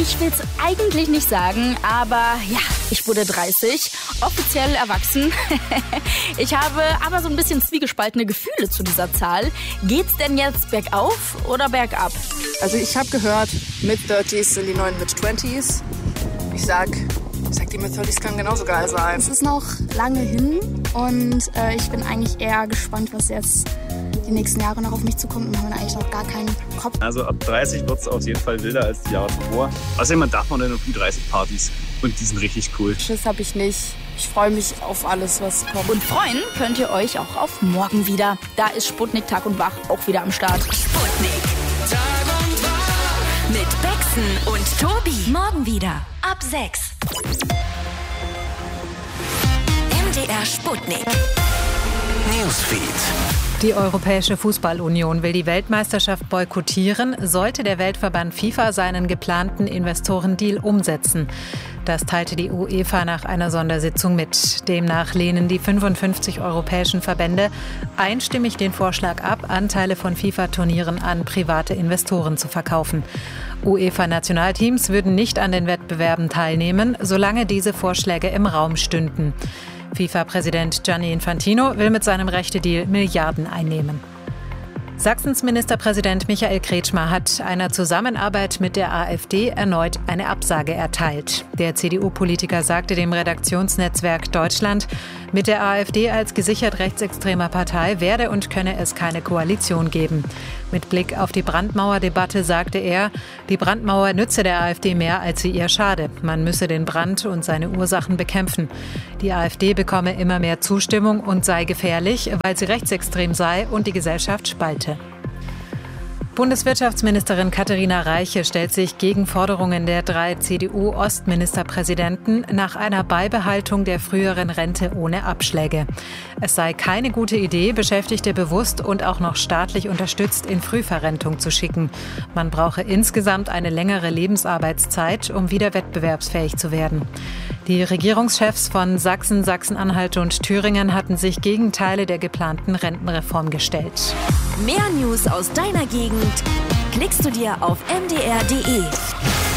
Ich will es eigentlich nicht sagen, aber ja, ich wurde 30, offiziell erwachsen. Ich habe aber so ein bisschen zwiegespaltene Gefühle zu dieser Zahl. Geht's denn jetzt bergauf oder bergab? Also ich habe gehört, Mid-30s sind die neuen Mid-20s. Ich sag, die Mid-30s können genauso geil sein. Es ist noch lange hin und ich bin eigentlich eher gespannt, was jetzt die nächsten Jahre noch auf mich zukommt und habe eigentlich noch gar keinen Kopf. Also ab 30 wird es auf jeden Fall wilder als die Jahre zuvor. Außerdem man darf man dann auf 30 Partys und die sind richtig cool. Schiss habe ich nicht. Ich freue mich auf alles, was kommt. Und freuen könnt ihr euch auch auf morgen wieder. Da ist Sputnik Tag und Wach auch wieder am Start. Sputnik Tag und Wach mit Bexen und Tobi. Morgen wieder ab 6. MDR Sputnik Newsfeed. Die Europäische Fußballunion will die Weltmeisterschaft boykottieren, sollte der Weltverband FIFA seinen geplanten Investorendeal umsetzen. Das teilte die UEFA nach einer Sondersitzung mit. Demnach lehnen die 55 europäischen Verbände einstimmig den Vorschlag ab, Anteile von FIFA-Turnieren an private Investoren zu verkaufen. UEFA-Nationalteams würden nicht an den Wettbewerben teilnehmen, solange diese Vorschläge im Raum stünden. FIFA-Präsident Gianni Infantino will mit seinem Rechte-Deal Milliarden einnehmen. Sachsens Ministerpräsident Michael Kretschmer hat einer Zusammenarbeit mit der AfD erneut eine Absage erteilt. Der CDU-Politiker sagte dem Redaktionsnetzwerk Deutschland, mit der AfD als gesichert rechtsextremer Partei werde und könne es keine Koalition geben. Mit Blick auf die Brandmauerdebatte sagte er, die Brandmauer nütze der AfD mehr, als sie ihr schade. Man müsse den Brand und seine Ursachen bekämpfen. Die AfD bekomme immer mehr Zustimmung und sei gefährlich, weil sie rechtsextrem sei und die Gesellschaft spalte. Bundeswirtschaftsministerin Katharina Reiche stellt sich gegen Forderungen der 3 CDU-Ostministerpräsidenten nach einer Beibehaltung der früheren Rente ohne Abschläge. Es sei keine gute Idee, Beschäftigte bewusst und auch noch staatlich unterstützt in Frühverrentung zu schicken. Man brauche insgesamt eine längere Lebensarbeitszeit, um wieder wettbewerbsfähig zu werden. Die Regierungschefs von Sachsen, Sachsen-Anhalt und Thüringen hatten sich gegen Teile der geplanten Rentenreform gestellt. Mehr News aus deiner Gegend klickst du dir auf mdr.de.